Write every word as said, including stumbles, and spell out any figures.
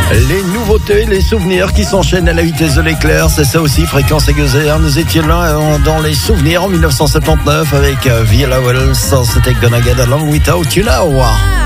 Les nouveautés, les souvenirs qui s'enchaînent à la vitesse de l'éclair, c'est ça aussi, Fréquence Aiguière. Nous étions là dans les souvenirs en dix-neuf cent soixante-neuf avec Viola Wells, c'était Gonna Get Along Without You Now.